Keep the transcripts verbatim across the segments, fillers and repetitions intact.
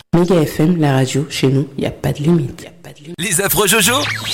Méga F M, la radio, chez nous, il n'y a pas de limite. Y a pas de limite. Les affreux Jojo,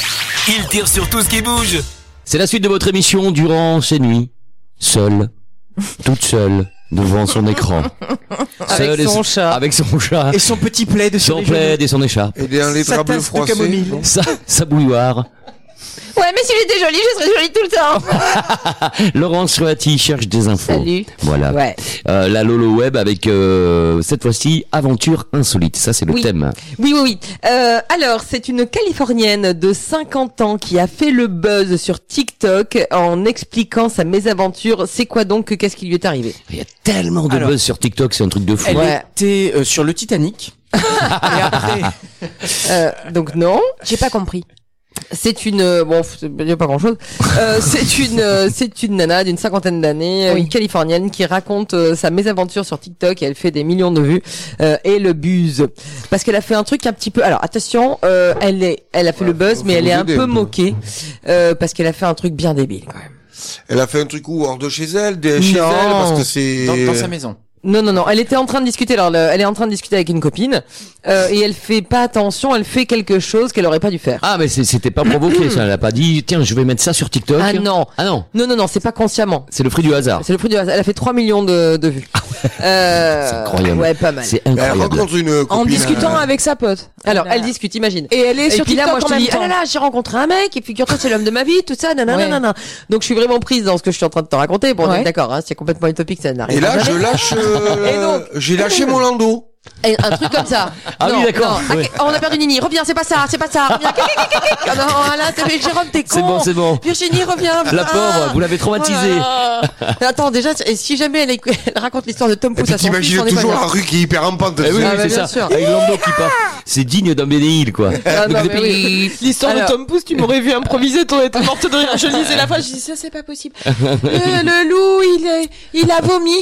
ils tirent sur tout ce qui bouge. C'est la suite de votre émission durant ces nuits. Seule, toute seule, devant son écran. Avec Seule son et chat. Avec son chat. Et son petit plaid sur Son les genoux. plaid et son écharpe. Et dans les Sa draps bleus tasse de froissés. camomille. Sa, sa bouilloire. Ouais, mais si j'étais jolie, je serais jolie tout le temps. Laurence Roati cherche des infos. Salut. Voilà. Ouais. Euh, la Lolo Web avec, euh, cette fois-ci, aventure insolite. Ça, c'est le Oui. thème. Oui, oui, oui. Euh, alors, c'est une Californienne de cinquante ans qui a fait le buzz sur TikTok en expliquant sa mésaventure. C'est quoi donc, qu'est-ce qui lui est arrivé? Il y a tellement de Alors, buzz sur TikTok, c'est un truc de fou. Elle Ouais. était euh, sur le Titanic. Et après, Euh, donc non. J'ai pas compris. C'est une euh, bon, il y a pas grand chose. Euh, c'est une euh, c'est une nana d'une cinquantaine d'années, euh, Oui. une Californienne qui raconte euh, sa mésaventure sur TikTok. Et elle fait des millions de vues euh, et le buzz parce qu'elle a fait un truc un petit peu. Alors attention, euh, elle est, elle a fait Ouais, le buzz, faut- mais faut elle est vous un aider peu un peu. moquée euh, parce qu'elle a fait un truc bien débile quand même. Elle a fait un truc où hors de chez elle, de chez Non. elle, parce que c'est. dans, dans sa maison. Non, non, non. Elle était en train de discuter. Alors, le- elle est en train de discuter avec une copine euh, et elle fait pas attention. Elle fait quelque chose qu'elle aurait pas dû faire. Ah, mais c'est- c'était pas provoqué, ça. Elle a pas dit, tiens, je vais mettre ça sur TikTok. Ah non. Ah non. Non, non, non. C'est pas consciemment. C'est le fruit du hasard. C'est le fruit du hasard. Elle a fait trois millions de, de vues. Euh, C'est incroyable. Ouais, pas mal. C'est Elle incroyable. rencontre une copine. En discutant euh, avec sa pote. Alors, Elle elle a- discute, imagine. Et elle est Et sur puis là, TikTok moi, je en te même dis, temps. ah là là, j'ai rencontré un mec, et figure-toi, c'est l'homme de ma vie, tout ça, nanana, Ouais. nanana. Donc, je suis vraiment prise dans ce que je suis en train de te raconter. Bon, on est Ouais. d'accord, hein, c'est complètement utopique, ça n'arrive Et là, jamais. je lâche. euh, Et donc J'ai lâché mon landau. Et un truc comme ça. Ah Non, oui, d'accord, non. ouais. Ah, on a perdu Nini, reviens, c'est pas ça, c'est pas ça, reviens. Ah non, là, t'as fait Jérôme, t'es con. C'est bon, c'est bon. Virginie, reviens. La pauvre, vous l'avez Oh traumatisée. là là. Attends, déjà, et si jamais elle, éc- elle raconte l'histoire de Tom Et Pouce puis à son fils, t'imagines on est pas toujours bien. la rue qui est hyper en pente. Eh oui, Ah, oui, bah, c'est bien ça. sûr. Avec Lando qui part. C'est digne d'un Bénéil, quoi. Ah, non, Donc, mais oui. L'histoire Alors- de Tom Pouce, tu m'aurais vu improviser, t'aurais été morte de rire. Je lisais la phrase, je dis ça c'est pas possible. Le, le loup, il, est- il a vomi.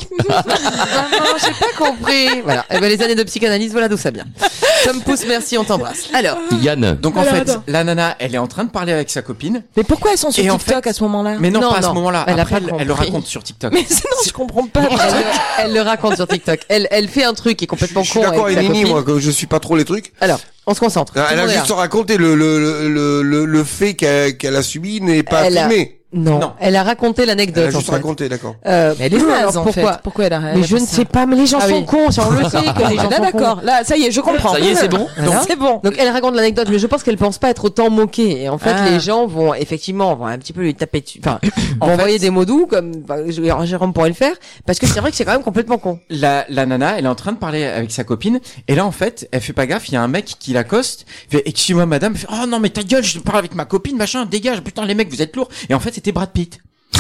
Maman, j'ai pas compris. Voilà. Eh ben, les années de psychanalyse, voilà d'où ça vient. Tom Pouce, merci, on t'embrasse. Alors. Yann. Donc en Alors, fait, attends. la nana, elle est en train de parler avec sa copine. Mais pourquoi elles sont sur Et en TikTok fait- à ce moment-là? Mais non, Non, pas à non, ce moment-là. elle a Après, pas elle, elle le compris. raconte sur TikTok. Mais sinon, je comprends pas. Elle, le- elle le raconte sur TikTok. Elle, elle fait un truc qui est complètement Je suis con. d'accord avec sa Nini, copine. moi, que je suis pas trop les trucs. Alors, on se concentre. Elle Tout le a monde est juste là. raconté le, le, le, le, le, le fait qu'elle qu'elle a subi n'est pas Elle a- filmé. Non, Non. elle a raconté Elle l'anecdote. a en juste fait. raconté, d'accord. Euh, Mais elle est naze, alors en pourquoi fait. Pourquoi elle a elle Mais a je fait ne ça sais pas, mais les gens Ah sont oui. cons, ça, on le sait que les gens Ah, sont d'accord. cons. Là, ça y est, je comprends. Ça y est, c'est bon. Voilà. C'est bon. Donc elle raconte l'anecdote, mais je pense qu'elle pense pas être autant moquée. Et en fait, Ah. les gens vont effectivement vont un petit peu lui taper dessus, enfin, En vont fait- envoyer des mots doux comme bah, je- Jérôme pourrait le faire, parce que c'est vrai que c'est quand même complètement con. La, la nana, elle est en train de parler avec sa copine, et là, en fait, elle fait pas gaffe, il y a un mec qui l'accoste, il fait, excuse-moi, madame, elle fait, oh non, mais ta gueule, je parle avec ma copine, machin, dégage, putain, les mecs, vous êtes lourds. Et en fait, c'était Brad Pitt.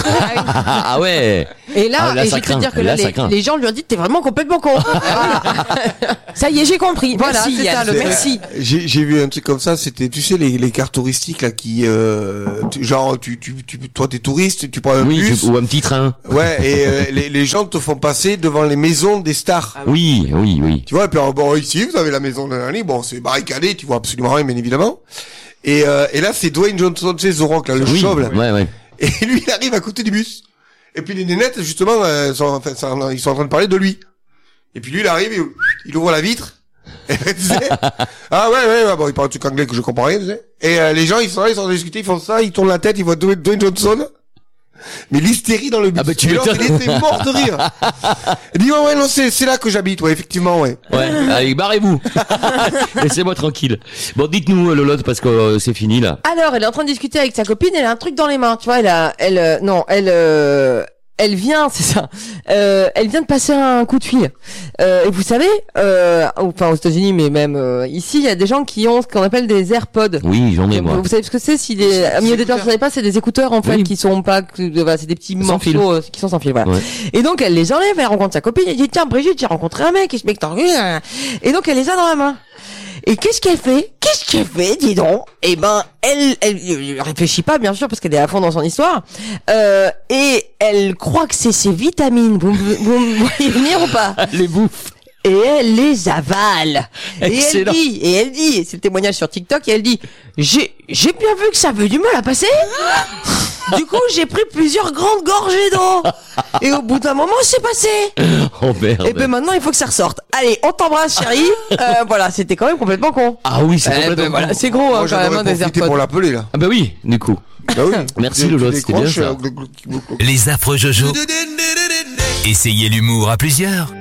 Ah ouais. Et là, Ah, là, et ça je vais te craint. dire que Là, là, ça les, craint. les gens lui ont dit t'es vraiment complètement con. Ça y est, j'ai compris. Voilà, Merci, c'est Yann. ça, le C'est- Merci. euh, J'ai j'ai vu un truc comme ça, c'était, tu sais, les, les cartes touristiques, là, qui, euh, tu- genre, tu, tu, tu, toi, t'es touriste, tu prends un Oui, bus. tu- ou un petit train. Ouais, et euh, les, les gens te font passer devant les maisons des stars. Oui, oui, oui. Tu vois, et puis, euh, bon, ici, vous avez la maison de l'année, bon, c'est barricadé, tu vois absolument rien, bien évidemment. Et, euh, et là, c'est Dwayne Johnson, tu sais, The Rock, là, le Oui, chauve, là. ouais, ouais. Et lui, il arrive à côté du bus. Et puis les nénettes, justement, euh, sont, enfin, sont- ils sont en train de parler de lui. Et puis lui, il arrive, il, il ouvre la vitre. Et ben, tu sais, ah ouais, ouais, ouais, bon, il parle un truc anglais que je comprends rien, tu sais. Et euh, les gens, ils sont là, ils sont en train de discuter, ils font ça, ils tournent la tête, ils voient Dwayne Dwayne Johnson. Mais l'hystérie dans le bus. Ah bah, tu et l'autre, m'étonnes. il était mort de rire. Il dit, ouais, ouais, non, c'est, c'est là que j'habite, ouais, effectivement, ouais. Ouais, allez, barrez-vous. Laissez-moi tranquille. Bon, dites-nous, euh, Lolotte, parce que euh, c'est fini, là. Alors, elle est en train de discuter avec sa copine, elle a un truc dans les mains, tu vois, elle a, elle, euh, non, elle, euh, elle vient, c'est ça, euh, elle vient de passer un coup de fil. Euh, et vous savez, euh, enfin aux États-Unis, mais même euh, ici, il y a des gens qui ont ce qu'on appelle des AirPods. Oui, j'en ai, moi. Vous savez ce que c'est? Si les, à milieu des temps, vous savez pas, c'est des écouteurs, en fait, Oui. qui sont pas, voilà, c'est des petits Sans fil. morceaux, euh, qui sont sans fil, voilà. Ouais. Et donc, elle les enlève, elle rencontre sa copine, elle dit, tiens, Brigitte, j'ai rencontré un mec, et ce mec t'en et donc, elle les a dans la main. Et qu'est-ce qu'elle fait? Qu'est-ce qu'elle fait, dis donc? Eh ben, elle, elle, elle réfléchit pas, bien sûr, parce qu'elle est à fond dans son histoire. Euh, et elle croit que c'est ses vitamines. Vous, me- vous me voyez venir ou pas? Les bouffes. et elle les avale. Et elle Excellent. dit, et elle dit, et c'est le témoignage sur TikTok, et elle dit, j'ai, j'ai bien vu que ça avait du mal à passer. Du coup, j'ai pris plusieurs grandes gorgées d'eau. Et au bout d'un moment, c'est passé. Oh merde. Et ben maintenant, il faut que ça ressorte. Allez, on t'embrasse, chérie. Euh, voilà, c'était quand même complètement con. Ah oui, c'est Eh complètement. ben voilà, c'est gros, hein, Moi, quand j'en même, hein, aurais des profité AirPods. pour l'appeler, là. Ah bah oui, du coup. Bah oui. Merci, Tu- tu Lolo, c'était bien décroches, ça. euh, glouc, glouc, glouc, glouc. Les affreux Jojo. Essayez l'humour à plusieurs.